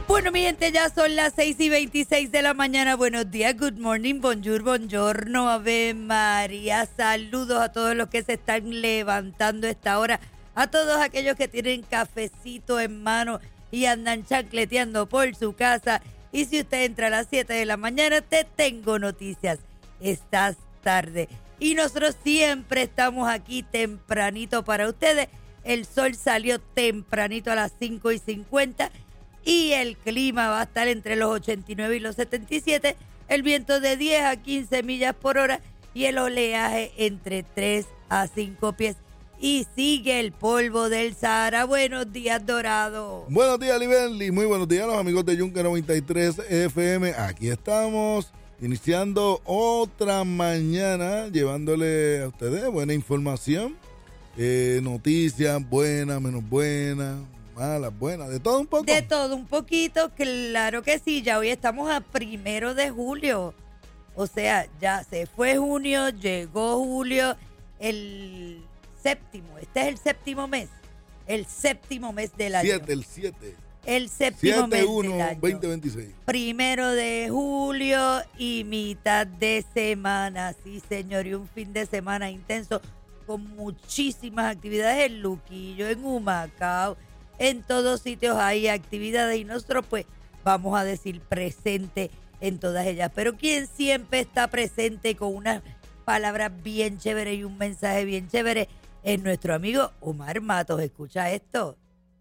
Bueno, mi gente, ya son las 6:26 de la mañana. Buenos días, good morning, bonjour, buongiorno, ave María. Saludos a todos los que se están levantando a esta hora. A todos aquellos que tienen cafecito en mano y andan chancleteando por su casa. Y si usted entra a las 7 de la mañana, te tengo noticias. Estás tarde. Y nosotros siempre estamos aquí tempranito para ustedes. El sol salió tempranito a las 5:50. Y el clima va a estar entre los 89 y los 77, el viento de 10 a 15 millas por hora y el oleaje entre 3 a 5 pies. Y sigue el polvo del Sahara. Buenos días, Dorado. Buenos días, Libeli. Muy buenos días, los amigos de Yunque 93 FM. Aquí estamos, iniciando otra mañana, llevándole a ustedes buena información, noticias buenas, menos buenas, malas, buenas, de todo un poco. De todo un poquito, claro que sí. Ya hoy estamos a 1 de julio. O sea, ya se fue junio, llegó julio, el séptimo. Este es el séptimo mes. El séptimo mes del año. El 7. El séptimo mes del año. 2026. 1 de julio y mitad de semana. Sí, señor. Y un fin de semana intenso con muchísimas actividades en Luquillo, en Humacao. En todos sitios hay actividades y nosotros pues vamos a decir presente en todas ellas. Pero quien siempre está presente con unas palabras bien chéveres y un mensaje bien chévere es nuestro amigo Omar Matos. Escucha esto.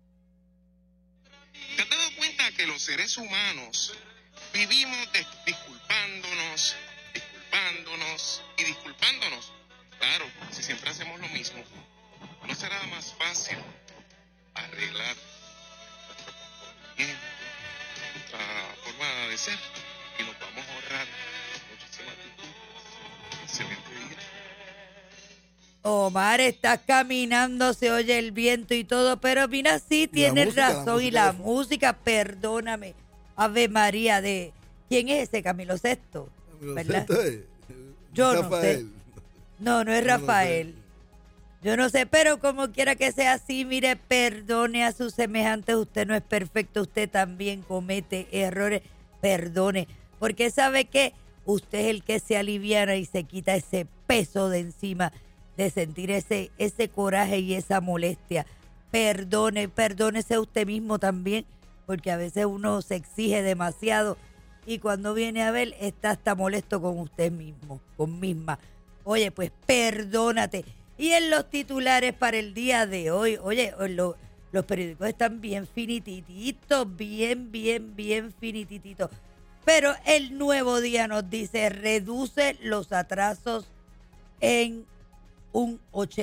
¿Te has dado cuenta que los seres humanos vivimos disculpándonos y disculpándonos? Claro, si siempre hacemos lo mismo, ¿no será más fácil arreglar nuestro comportamiento, nuestra forma de ser, y nos vamos a ahorrar muchísimas disculpas? Excelente día. Omar, estás caminando, se oye el viento y todo, pero mira, sí, tienes razón. Y la música, perdóname, Ave María, de ¿quién es ese? Camilo Sesto, ¿verdad? Yo no sé. No es Rafael. Yo no sé, pero como quiera que sea así, mire, perdone a sus semejantes. Usted no es perfecto, usted también comete errores. Perdone, porque sabe que usted es el que se aliviana y se quita ese peso de encima de sentir ese coraje y esa molestia. Perdónese a usted mismo también, porque a veces uno se exige demasiado y cuando viene a ver está hasta molesto con usted mismo, con misma. Oye, pues perdónate. Y en los titulares para el día de hoy, oye, los periódicos están bien finitititos, bien finitititos. Pero el Nuevo Día nos dice, reduce los atrasos en un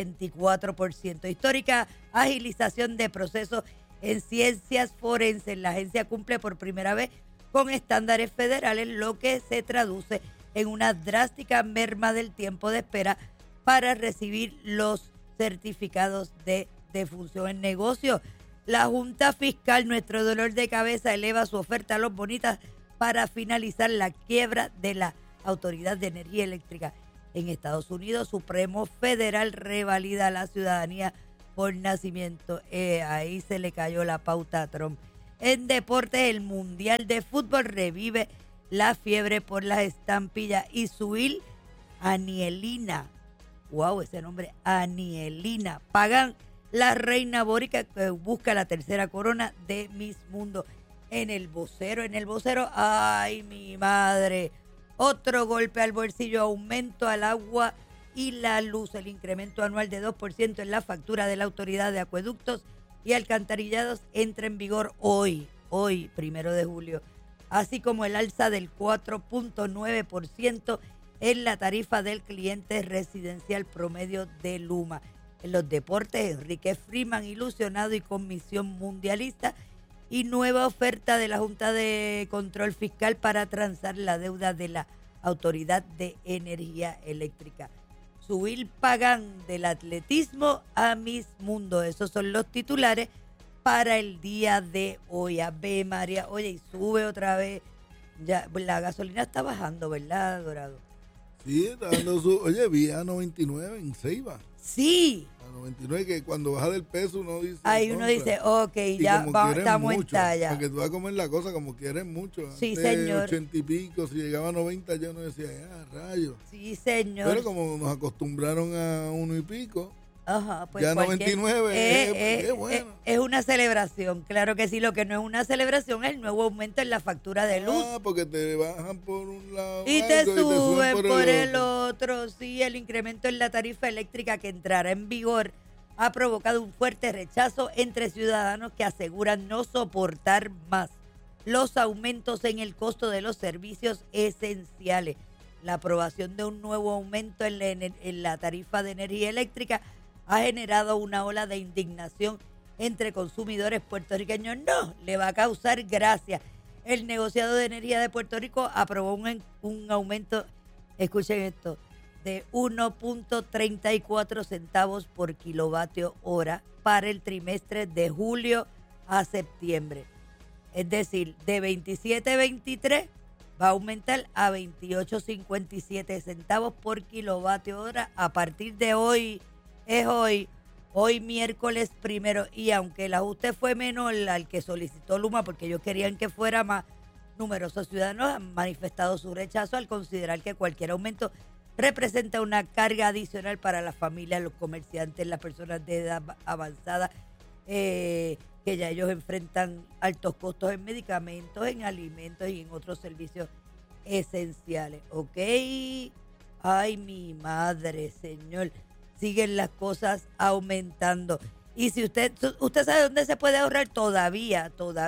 84%. Histórica agilización de procesos en ciencias forenses. La agencia cumple por primera vez con estándares federales, lo que se traduce en una drástica merma del tiempo de espera para recibir los certificados de defunción en negocio. La Junta Fiscal, nuestro dolor de cabeza, eleva su oferta a los bonitas para finalizar la quiebra de la Autoridad de Energía Eléctrica en Estados Unidos. Supremo Federal revalida la ciudadanía por nacimiento. Ahí se le cayó la pauta a Trump. En deportes, el Mundial de Fútbol revive la fiebre por las estampillas. Y Suil Anielina, wow, ese nombre, Anielina, pagan la reina Bórica que busca la tercera corona de Miss Mundo. En el vocero, ay, mi madre, otro golpe al bolsillo, aumento al agua y la luz, el incremento anual de 2% en la factura de la Autoridad de Acueductos y Alcantarillados entra en vigor hoy, 1 de julio, así como el alza del 4.9% en la tarifa del cliente residencial promedio de Luma. En los deportes, Enrique Freeman ilusionado y con misión mundialista, y nueva oferta de la Junta de Control Fiscal para transar la deuda de la Autoridad de Energía Eléctrica. Suil Pagán del atletismo a Miss Mundo. Esos son los titulares para el día de hoy. Ave María, oye, y sube otra vez. Ya, la gasolina está bajando, ¿verdad, Dorado? Sí, está dando su... Oye, vi a 99 en Ceiba. Sí. A 99, que cuando baja del peso uno dice... Ahí uno dice, ok, ya estamos en talla. Porque tú vas a comer la cosa como quieres mucho. Sí, antes, señor. 80 y pico, si llegaba a 90 yo no decía, rayos. Sí, señor. Pero como nos acostumbraron a 1 y pico, ajá, pues ya 99 es bueno. Es una celebración, claro que sí. Lo que no es una celebración es el nuevo aumento en la factura de luz. Porque te bajan por un lado y te suben por el otro. Sí, el incremento en la tarifa eléctrica que entrará en vigor ha provocado un fuerte rechazo entre ciudadanos que aseguran no soportar más los aumentos en el costo de los servicios esenciales. La aprobación de un nuevo aumento en la tarifa de energía eléctrica ha generado una ola de indignación entre consumidores puertorriqueños. No, le va a causar gracia. El negociado de energía de Puerto Rico aprobó un aumento, escuchen esto, de 1.34 centavos por kilovatio hora para el trimestre de julio a septiembre. Es decir, de 27.23 va a aumentar a 28.57 centavos por kilovatio hora a partir de hoy. Es hoy miércoles 1, y aunque el ajuste fue menor al que solicitó Luma, porque ellos querían que fuera más, numerosos ciudadanos han manifestado su rechazo al considerar que cualquier aumento representa una carga adicional para las familias, los comerciantes, las personas de edad avanzada, que ya ellos enfrentan altos costos en medicamentos, en alimentos y en otros servicios esenciales. ¿Ok? Ay, mi madre, señor. Siguen las cosas aumentando. Y si usted sabe dónde se puede ahorrar todavía,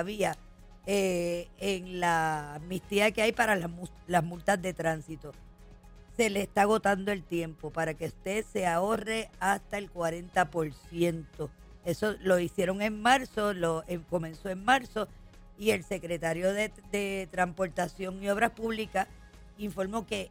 en la amnistía que hay para las multas de tránsito. Se le está agotando el tiempo para que usted se ahorre hasta el 40%. Eso lo hicieron en marzo, comenzó en marzo, y el secretario de Transportación y Obras Públicas informó que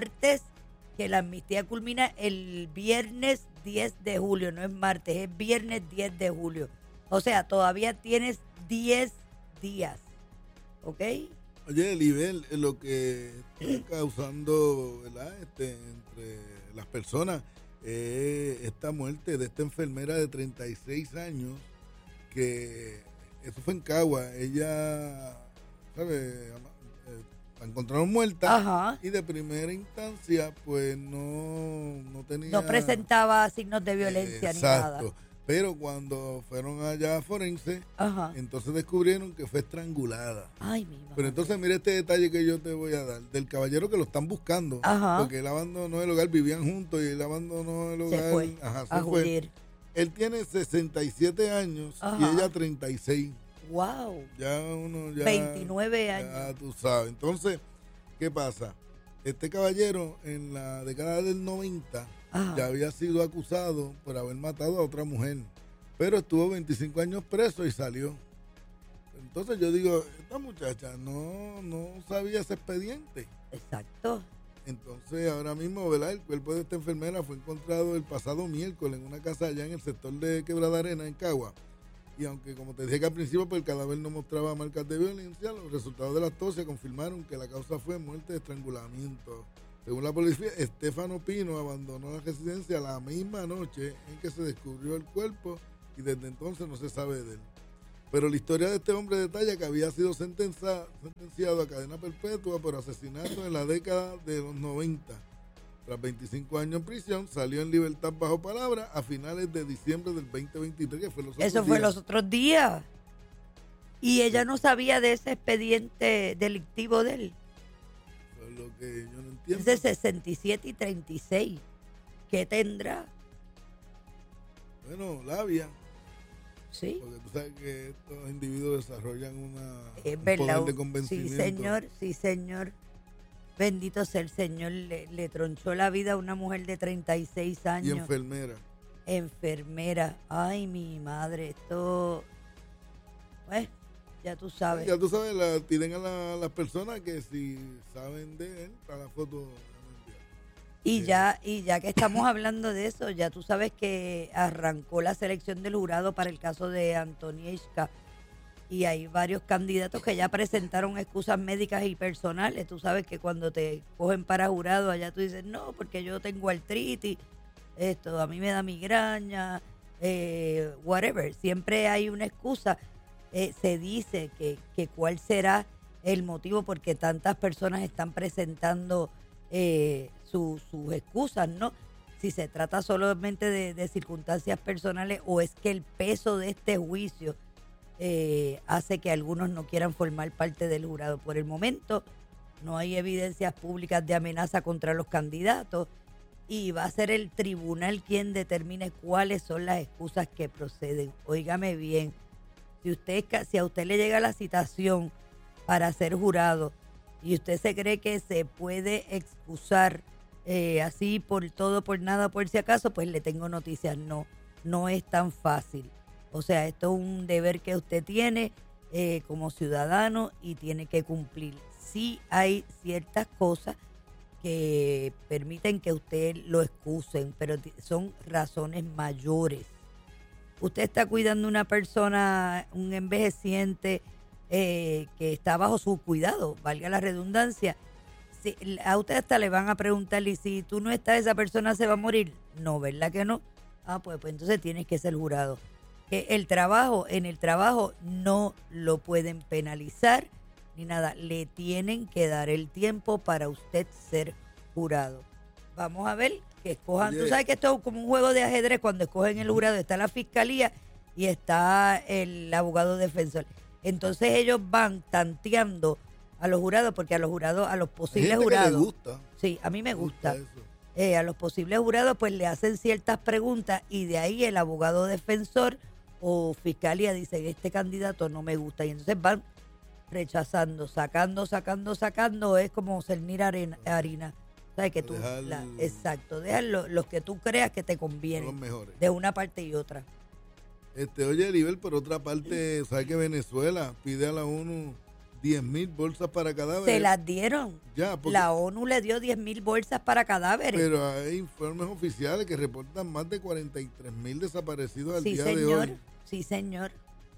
la amnistía culmina el viernes 10 de julio, no es martes, es viernes 10 de julio. O sea, todavía tienes 10 días, ¿ok? Oye, Elibel, lo que está causando, ¿verdad?, entre las personas, esta muerte de esta enfermera de 36 años, que eso fue en Cagua. Ella, ¿sabes?, la encontraron muerta. Ajá. Y de primera instancia, pues no tenía... No presentaba signos de violencia ni nada. Exacto. Pero cuando fueron allá a forense, ajá, entonces descubrieron que fue estrangulada. Ay, mi madre. Pero entonces mira este detalle que yo te voy a dar. Del caballero que lo están buscando. Ajá. Porque él abandonó el hogar, vivían juntos y él abandonó el hogar. Se fue. Ajá, se fue. Él tiene 67 años, ajá, y ella 36. Wow. Ya uno ya... 29 años. Ya tú sabes. Entonces, ¿qué pasa? Este caballero en la década del 90... ajá, ya había sido acusado por haber matado a otra mujer, pero estuvo 25 años preso y salió. Entonces yo digo, esta muchacha no sabía ese expediente. Exacto. Entonces ahora mismo, ¿verdad?, el cuerpo de esta enfermera fue encontrado el pasado miércoles en una casa allá en el sector de Quebrada Arena, en Cagua. Y aunque, como te dije que al principio, pues el cadáver no mostraba marcas de violencia, los resultados de la autopsia confirmaron que la causa fue muerte de estrangulamiento. Según la policía, Estefano Pino abandonó la residencia la misma noche en que se descubrió el cuerpo y desde entonces no se sabe de él. Pero la historia de este hombre detalla que había sido sentenciado a cadena perpetua por asesinato en la década de los 90. Tras 25 años en prisión, salió en libertad bajo palabra a finales de diciembre del 2023, que fue los otros días. Eso fue los otros días. Y ella no sabía de ese expediente delictivo de él. Lo que yo no entiendo. Es de 67 y 36. ¿Qué tendrá? Bueno, labia. Sí. Porque tú sabes que estos individuos desarrollan un poder de convencimiento. Sí, señor, sí, señor. Bendito sea el Señor. Le tronchó la vida a una mujer de 36 años. Y enfermera. Enfermera. Ay, mi madre, esto... Pues... Ya tú sabes. Ya tú sabes, piden a las personas que si saben de él, para la foto. Y ya que estamos hablando de eso, ya tú sabes que arrancó la selección del jurado para el caso de Antonieshka. Y hay varios candidatos que ya presentaron excusas médicas y personales. Tú sabes que cuando te cogen para jurado, allá tú dices, no, porque yo tengo artritis, a mí me da migraña, whatever. Siempre hay una excusa. Se dice que cuál será el motivo porque tantas personas están presentando sus excusas, ¿no? Si se trata solamente de circunstancias personales o es que el peso de este juicio hace que algunos no quieran formar parte del jurado. Por el momento no hay evidencias públicas de amenaza contra los candidatos y va a ser el tribunal quien determine cuáles son las excusas que proceden. Óigame bien, si a usted le llega la citación para ser jurado y usted se cree que se puede excusar así por todo, por nada, por si acaso, pues le tengo noticias. No es tan fácil. O sea, esto es un deber que usted tiene como ciudadano y tiene que cumplir. Sí hay ciertas cosas que permiten que usted lo excusen, pero son razones mayores. Usted está cuidando a una persona, un envejeciente que está bajo su cuidado, valga la redundancia. Si, a usted hasta le van a preguntar, y si tú no estás, esa persona se va a morir. No, ¿verdad que no? Pues entonces tienes que ser jurado. Que en el trabajo no lo pueden penalizar ni nada. Le tienen que dar el tiempo para usted ser jurado. Vamos a ver que escojan. Tú sabes que esto es como un juego de ajedrez. Cuando escogen el jurado está la fiscalía y está el abogado defensor. Entonces ellos van tanteando a los jurados, porque a los posibles jurados. Me gusta. Sí, a mí me gusta. A los posibles jurados pues le hacen ciertas preguntas y de ahí el abogado defensor o fiscalía dice, este candidato no me gusta, y entonces van rechazando, sacando, es como cernir harina. ¿Sabes? Que tú, exacto, dejas los que tú creas que te convienen, de una parte y otra. Oye, Maribel, por otra parte, ¿sabes que Venezuela pide a la ONU 10,000 bolsas para cadáveres? Se las dieron. La ONU le dio 10,000 bolsas para cadáveres. Pero hay informes oficiales que reportan más de 43,000 desaparecidos al día de hoy. Sí, señor.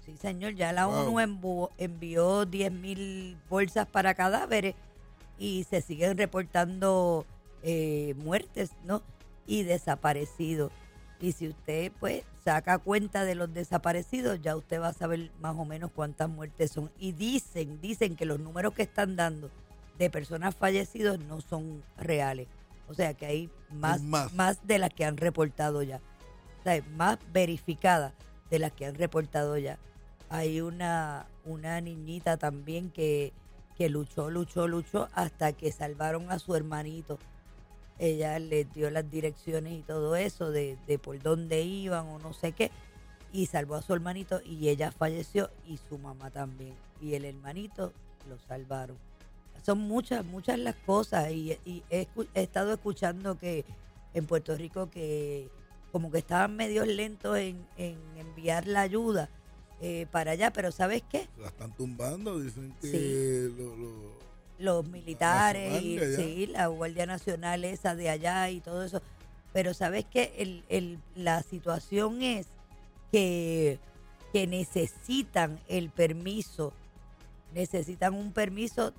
Ya la ONU envió 10,000 bolsas para cadáveres y se siguen reportando muertes, ¿no? Y desaparecidos. Y si usted, pues, saca cuenta de los desaparecidos, ya usted va a saber más o menos cuántas muertes son. Y dicen que los números que están dando de personas fallecidas no son reales. O sea, que hay más de las que han reportado ya. O sea, más verificadas de las que han reportado ya. Hay una niñita también que luchó hasta que salvaron a su hermanito. Ella le dio las direcciones y todo eso de por dónde iban o no sé qué, y salvó a su hermanito y ella falleció y su mamá también. Y el hermanito lo salvaron. Son muchas las cosas y he estado escuchando que en Puerto Rico que como que estaban medios lentos en enviar la ayuda para allá, pero ¿sabes qué? La están tumbando, dicen que sí. Los militares y la Guardia Nacional esa de allá y todo eso. Pero ¿sabes qué? La situación es que necesitan el permiso, necesitan un permiso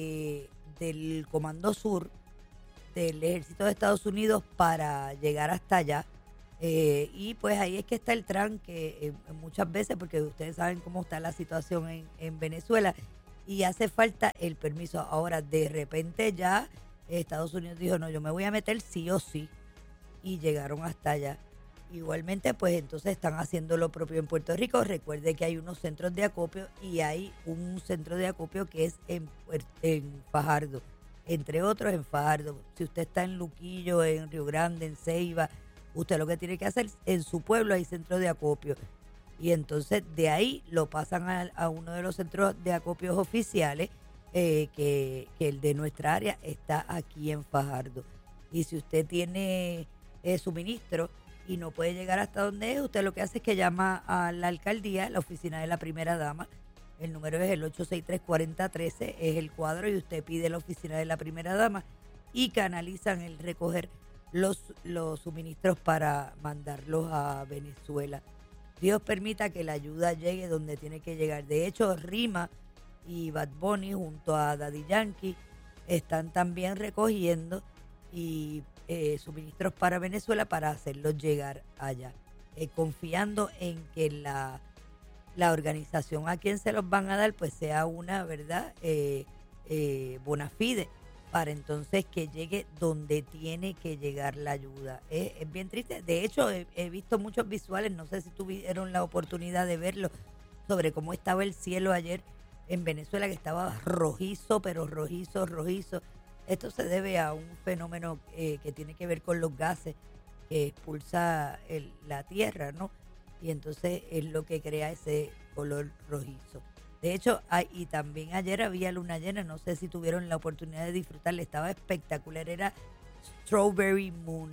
del Comando Sur del Ejército de Estados Unidos para llegar hasta allá. Y pues ahí es que está el tranque muchas veces, porque ustedes saben cómo está la situación en Venezuela. Y hace falta el permiso. Ahora, de repente ya Estados Unidos dijo, no, yo me voy a meter sí o sí. Y llegaron hasta allá. Igualmente, pues entonces están haciendo lo propio en Puerto Rico. Recuerde que hay unos centros de acopio y hay un centro de acopio que es en Fajardo. Entre otros en Fajardo. Si usted está en Luquillo, en Río Grande, en Ceiba, usted lo que tiene que hacer, en su pueblo hay centro de acopio. Y entonces de ahí lo pasan a uno de los centros de acopios oficiales, que el de nuestra área está aquí en Fajardo. Y si usted tiene suministro y no puede llegar hasta donde es, usted lo que hace es que llama a la alcaldía, la oficina de la primera dama. El número es el 863-4013, es el cuadro, y usted pide la oficina de la primera dama y canalizan el recoger los suministros para mandarlos a Venezuela. Dios permita que la ayuda llegue donde tiene que llegar. De hecho, Rima y Bad Bunny junto a Daddy Yankee están también recogiendo y suministros para Venezuela para hacerlos llegar allá, confiando en que la organización a quien se los van a dar pues sea una, ¿verdad?, bona fide, para entonces que llegue donde tiene que llegar la ayuda. Es bien triste. De hecho, he visto muchos visuales, no sé si tuvieron la oportunidad de verlo, sobre cómo estaba el cielo ayer en Venezuela, que estaba rojizo, pero rojizo. Esto se debe a un fenómeno que tiene que ver con los gases que expulsa la tierra, ¿no? Y entonces es lo que crea ese color rojizo. De hecho, y también ayer había luna llena, no sé si tuvieron la oportunidad de disfrutarla, estaba espectacular, era Strawberry Moon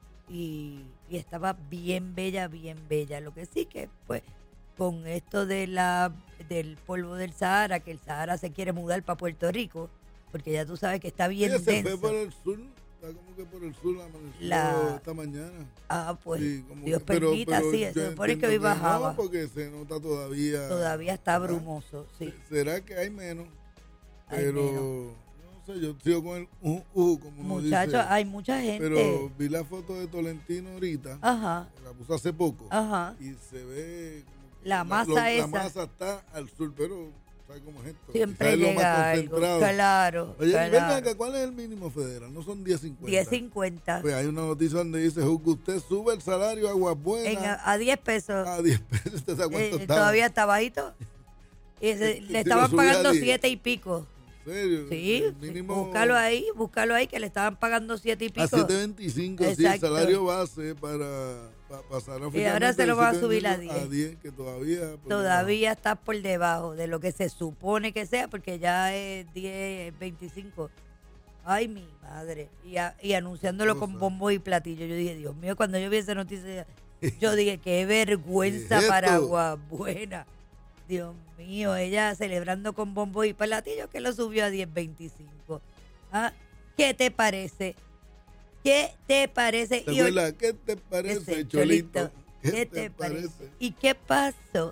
y estaba bien bella. Lo que sí que pues con esto del polvo del Sahara, que el Sahara se quiere mudar para Puerto Rico, porque ya tú sabes que está bien denso. Se fue por el sur. Está como que por el sur amaneció esta mañana. Pues sí, Dios permita, sí, se supone que hoy bajaba. No, porque se nota todavía. Todavía está brumoso, sí. ¿Será que hay menos? Pero no sé, yo sigo con el como muchachos, dice. hay mucha gente. Pero vi la foto de Tolentino ahorita. Ajá. La puse hace poco. Ajá. Y se ve la masa esa. La masa está al sur, pero ¿sabes cómo es esto? Siempre llega algo. Claro. Oye, ven acá, ¿cuál es el mínimo federal? No son 10.50. 10.50. Pues hay una noticia donde dice, que usted sube el salario a Aguas Buenas. A 10 pesos. A 10 pesos. ¿Usted sabe cuánto está? Todavía está bajito. Y le estaban pagando 7 y pico. ¿En serio? Sí, mínimo, búscalo ahí, que le estaban pagando 7 y pico. A 7.25, sí, el salario base para pasar a. Y ahora se lo va a subir a 10. A 10, que todavía está por debajo de lo que se supone que sea, porque ya es 10, 25. Ay, mi madre. Y anunciándolo con bombo y platillo. Yo dije, Dios mío, cuando yo vi esa noticia, yo dije, qué vergüenza para Aguas Buenas. Dios mío, ella celebrando con bombo y platillo que lo subió a 10.25. ¿Ah? ¿Qué te parece? ¿Qué te parece? ¿Qué te parece, Cholito? ¿Qué te parece? ¿Y qué pasó?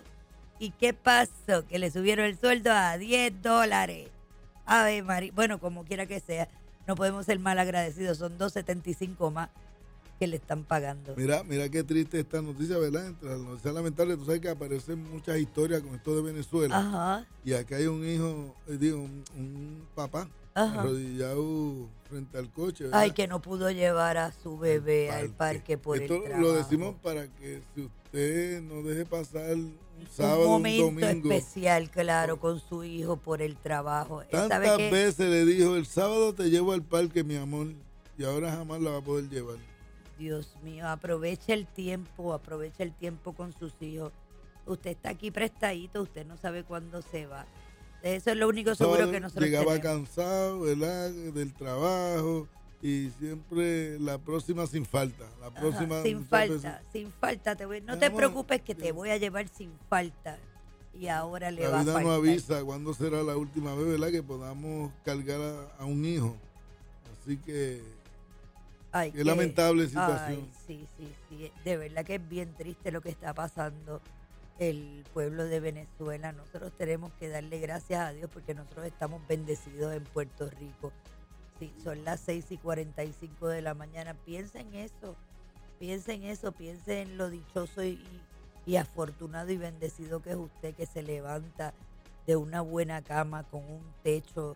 Que le subieron el sueldo a $10. A ver, Mari, bueno, como quiera que sea, no podemos ser mal agradecidos. Son $2.75 más que le están pagando. Mira qué triste esta noticia, ¿verdad? Entre las noticias lamentables, tú sabes que aparecen muchas historias con esto de Venezuela. Ajá. Y acá hay un hijo, un papá, arrodillado frente al coche, ¿verdad? Ay, que no pudo llevar a su bebé al parque por esto el trabajo. Lo decimos para que si usted no deje pasar un sábado, un momento domingo especial, claro, con su hijo por el trabajo. Tantas veces le dijo, el sábado te llevo al parque, mi amor, y ahora jamás la va a poder llevar. Dios mío, aprovecha el tiempo con sus hijos. Usted está aquí prestadito, usted no sabe cuándo se va. Eso es lo único seguro que nosotros llegaba tenemos. Cansado, ¿verdad?, del trabajo, y siempre la próxima sin falta. Sin falta. No te preocupes que te voy a llevar sin falta. Y ahora le va a faltar. La vida no avisa cuándo será la última vez, ¿verdad?, que podamos cargar a un hijo. Así que qué lamentable situación. Sí. De verdad que es bien triste lo que está pasando el pueblo de Venezuela. Nosotros tenemos que darle gracias a Dios porque nosotros estamos bendecidos en Puerto Rico. Sí, son las 6:45 de la mañana. Piensen en eso, piensen en lo dichoso y afortunado y bendecido que es usted, que se levanta de una buena cama con un techo